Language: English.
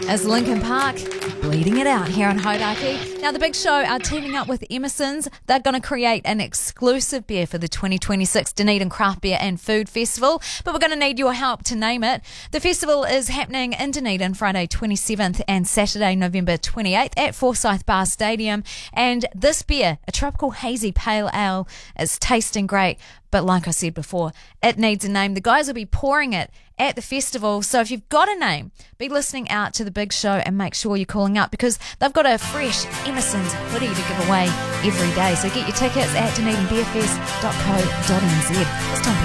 as Linkin Park bleeding it out here on Hodaki. Now, the Big Show are teaming up with Emerson's. They're going to create an exclusive beer for the 2026 Dunedin Craft Beer and Food Festival, but we're going to need your help to name it. The festival is happening in Dunedin Friday 27th and Saturday November 28th at Forsyth Bar Stadium, and this beer, a tropical hazy pale ale, is tasting great. But like I said before, it needs a name. The guys will be pouring it at the festival. So if you've got a name, be listening out to the Big Show and make sure you're calling up, because they've got a fresh Emerson's hoodie to give away every day. So get your tickets at DunedinBeerFest.co.nz. It's Tom